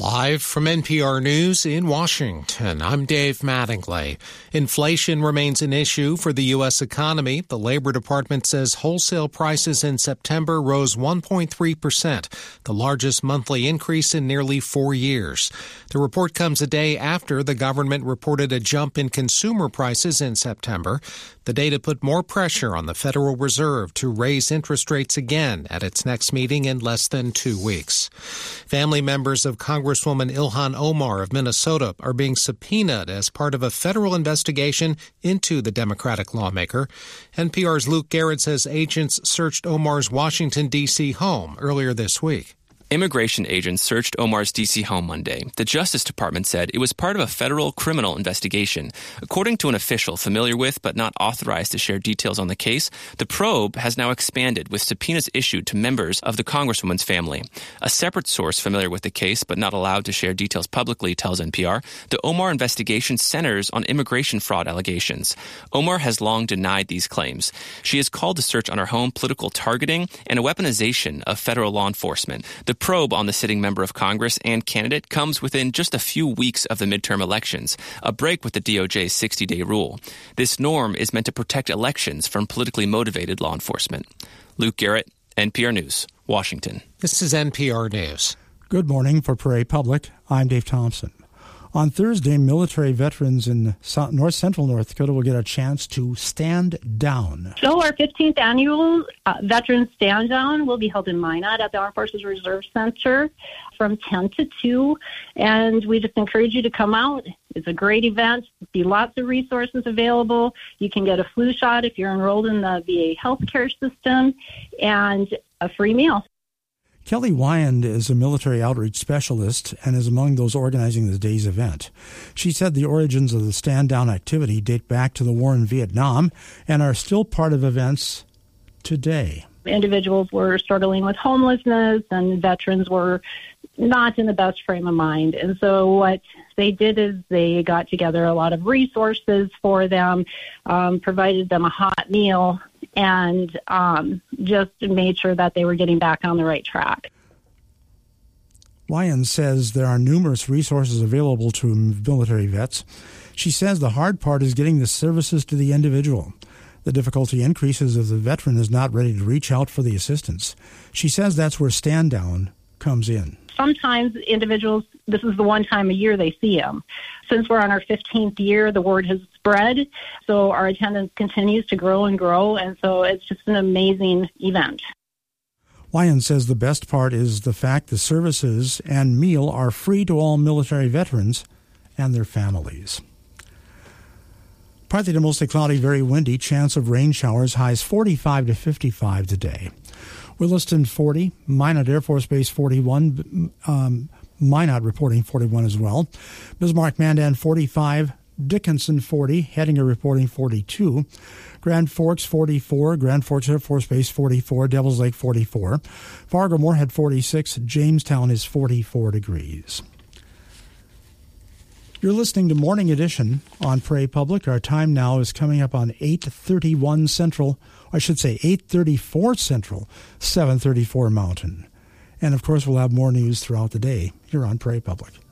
Live from NPR News in Washington, I'm Dave Mattingly. Inflation remains an issue for the U.S. economy. The Labor Department says wholesale prices in September rose 1.3%, the largest monthly increase in nearly 4 years. The report comes a day after the government reported a jump in consumer prices in September. The data put more pressure on the Federal Reserve to raise interest rates again at its next meeting in less than 2 weeks. Family members of Congresswoman Ilhan Omar of Minnesota are being subpoenaed as part of a federal investigation into the Democratic lawmaker. NPR's Luke Garrett says agents searched Omar's Washington, D.C. home earlier this week. Immigration agents searched Omar's D.C. home Monday. The Justice Department said it was part of a federal criminal investigation. According to an official familiar with but not authorized to share details on the case, the probe has now expanded with subpoenas issued to members of the Congresswoman's family. A separate source familiar with the case but not allowed to share details publicly tells NPR the Omar investigation centers on immigration fraud allegations. Omar has long denied these claims. She has called the search on her home political targeting and a weaponization of federal law enforcement. The probe on the sitting member of Congress and candidate comes within just a few weeks of the midterm elections, a break with the DOJ's 60-day rule. This norm is meant to protect elections from politically motivated law enforcement. Luke Garrett, NPR News, Washington. This is NPR News. Good morning for Prairie Public. I'm Dave Thompson. On Thursday, military veterans in north-central North Dakota will get a chance to stand down. So our 15th annual Veterans Stand Down will be held in Minot at the Armed Forces Reserve Center from 10 to 2. And we just encourage you to come out. It's a great event. There'll be lots of resources available. You can get a flu shot if you're enrolled in the VA healthcare system and a free meal. Kelly Wyand is a military outreach specialist and is among those organizing the day's event. She said the origins of the stand-down activity date back to the war in Vietnam and are still part of events today. Individuals were struggling with homelessness and veterans were not in the best frame of mind. And so what they did is they got together a lot of resources for them, provided them a hot meal, and just made sure that they were getting back on the right track. Wyand says there are numerous resources available to military vets. She says the hard part is getting the services to the individual. The difficulty increases if the veteran is not ready to reach out for the assistance. She says that's where Stand Down comes in. Sometimes individuals, this is the one time a year they see them. Since we're on our 15th year, the word has spread, so our attendance continues to grow and grow, and so it's just an amazing event. Wyand says the best part is the fact the services and meal are free to all military veterans and their families. Partly to mostly cloudy, very windy, chance of rain showers, highs 45 to 55 today. Williston 40, Minot Air Force Base 41, Minot reporting 41 as well. Bismarck-Mandan 45, Dickinson 40, Hettinger reporting 42, Grand Forks 44, Grand Forks Air Force Base 44, Devils Lake 44, Fargo-Moorhead 46, Jamestown is 44 degrees. You're listening to Morning Edition on Prairie Public. Our time now is coming up on 8:31 Central, I should say 8:34 Central, 7:34 Mountain. And, of course, we'll have more news throughout the day here on Prairie Public.